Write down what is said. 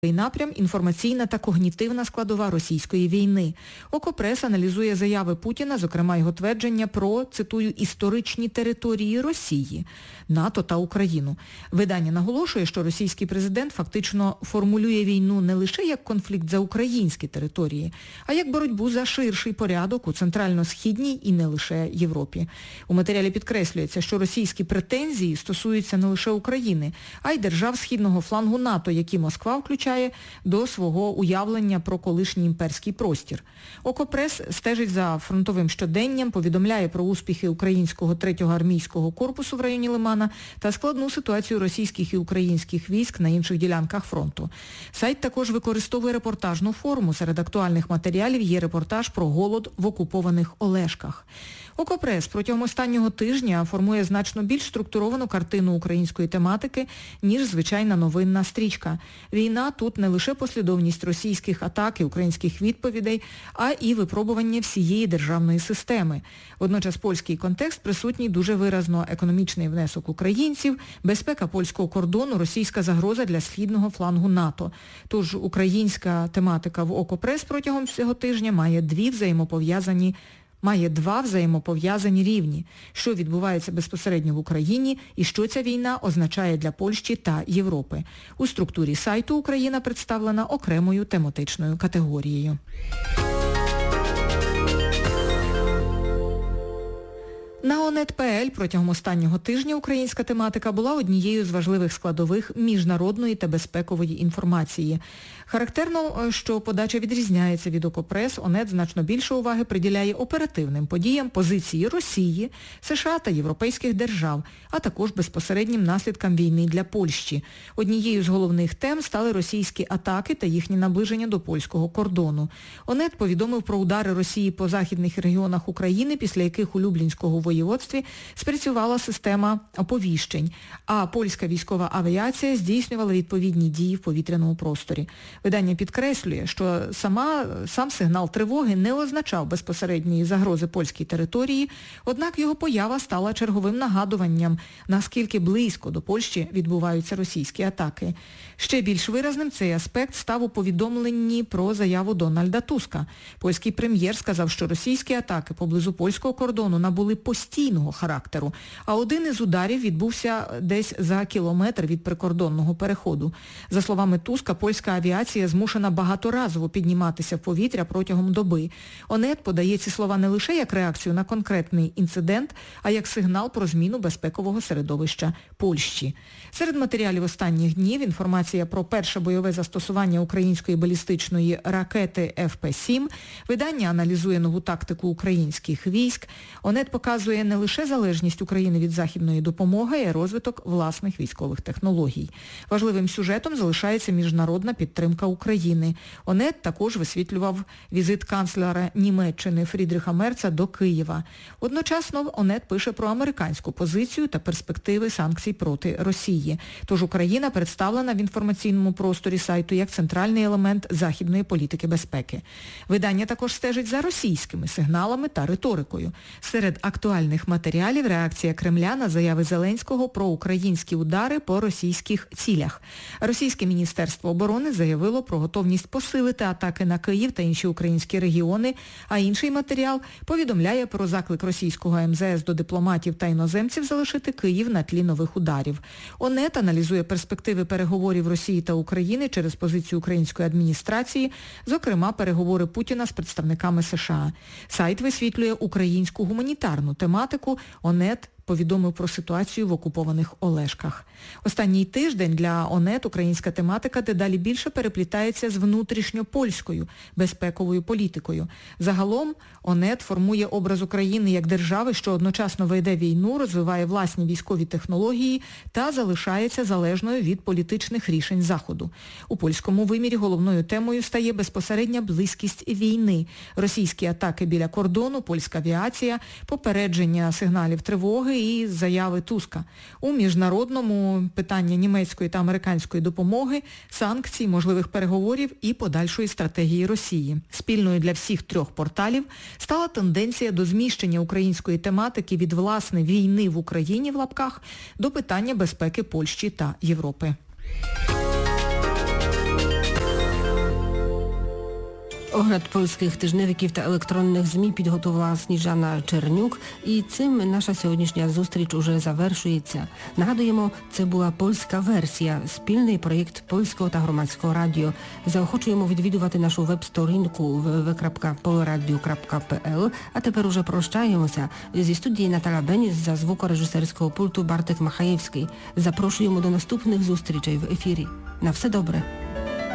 напрям – інформаційна та когнітивна складова російської війни. Окопрес аналізує заяви Путіна, зокрема його твердження про, цитую, історичні території Росії, НАТО та Україну. Видання наголошує, що російський президент фактично формулює війну не лише як конфлікт за українські території, а як боротьбу за ширший порядок у центрально-східній і не лише Європі. У матеріалі підкреслюється, що російські претензії стосуються не лише України, а й держав східного флангу НАТО, які Москва включає до свого уявлення про колишній імперський простір. Окопрес стежить за фронтовим щоденням, повідомляє про успіхи українського 3-го армійського корпусу в районі Лимана та складну ситуацію російських і українських військ на інших ділянках фронту. Сайт також використовує репортажну форму. Серед актуальних матеріалів є репортаж про голод в окупованих Олешках. Окопрес протягом останнього тижня формує значно більш структуровану картину української тематики, ніж звичайна новинна стрічка. Війна тут не лише послідовність російських атак і українських відповідей, а і випробування всієї державної системи. Водночас польський контекст присутній дуже виразно: економічний внесок українців, безпека польського кордону, російська загроза для східного флангу НАТО. Тож українська тематика в Окопрес протягом цього тижня має два взаємопов'язані рівні, що відбувається безпосередньо в Україні і що ця війна означає для Польщі та Європи. У структурі сайту Україна представлена окремою тематичною категорією. На Онет.пл протягом останнього тижня українська тематика була однією з важливих складових міжнародної та безпекової інформації. Характерно, що подача відрізняється від Окопрес, Онет значно більше уваги приділяє оперативним подіям, позиції Росії, США та європейських держав, а також безпосереднім наслідкам війни для Польщі. Однією з головних тем стали російські атаки та їхнє наближення до польського кордону. Онет повідомив про удари Росії по західних регіонах України, після яких у Люблінському воєводстві спрацювала система оповіщень, а польська військова авіація здійснювала відповідні дії в повітряному просторі. Видання підкреслює, що сам сигнал тривоги не означав безпосередньої загрози польській території, однак його поява стала черговим нагадуванням, наскільки близько до Польщі відбуваються російські атаки. Ще більш виразним цей аспект став у повідомленні про заяву Дональда Туска. Польський прем'єр сказав, що російські атаки поблизу польського кордону набули постійного характеру, а один із ударів відбувся десь за кілометр від прикордонного переходу. За словами Туска, польська авіація змушена багаторазово підніматися в повітря протягом доби. Онет подає ці слова не лише як реакцію на конкретний інцидент, а як сигнал про зміну безпекового середовища Польщі. Серед матеріалів останніх днів інформація про перше бойове застосування української балістичної ракети ФП-7. Видання аналізує нову тактику українських військ. Онет показує не лише залежність України від західної допомоги, а й розвиток власних військових технологій. Важливим сюжетом залишається міжнародна підтримка України. Онет також висвітлював візит канцлера Німеччини Фрідриха Мерца до Києва. Одночасно Онет пише про американську позицію та перспективи санкцій проти Росії. Тож Україна представлена в інформаційному просторі сайту як центральний елемент західної політики безпеки. Видання також стежить за російськими сигналами та риторикою. Серед актуальних матеріалів реакція Кремля на заяви Зеленського про українські удари по російських цілях. Російське Міністерство оборони заявило про готовність посилити атаки на Київ та інші українські регіони, а інший матеріал повідомляє про заклик російського МЗС до дипломатів та іноземців залишити Київ на тлі нових ударів. Онет аналізує перспективи переговорів Росії та України через позицію української адміністрації, зокрема переговори Путіна з представниками США. Сайт висвітлює українську гуманітарну тематику. Онет повідомив про ситуацію в окупованих Олешках. Останній тиждень для Онет українська тематика дедалі більше переплітається з внутрішньопольською безпековою політикою. Загалом Онет формує образ України як держави, що одночасно веде війну, розвиває власні військові технології та залишається залежною від політичних рішень Заходу. У польському вимірі головною темою стає безпосередня близькість війни, російські атаки біля кордону, польська авіація, попередження сигналів тривоги і заяви Туска. У міжнародному питання німецької та американської допомоги, санкцій, можливих переговорів і подальшої стратегії Росії. Спільною для всіх трьох порталів стала тенденція до зміщення української тематики від, власне, війни в Україні в лапках до питання безпеки Польщі та Європи. Огляд польських тижневиків та електронних ЗМІ підготувала Сніжана Чернюк, і цим наша сьогоднішня зустріч уже завершується. Нагадуємо, це була польська версія, спільний проєкт Польського та Громадського радіо. Заохочуємо відвідувати нашу веб-сторінку www.polradio.pl, а тепер уже прощаємося. Зі студії Наталя Беніс, за звукорежисерського пульту Бартек Махаєвський. Запрошуємо до наступних зустрічей в ефірі. На все добре!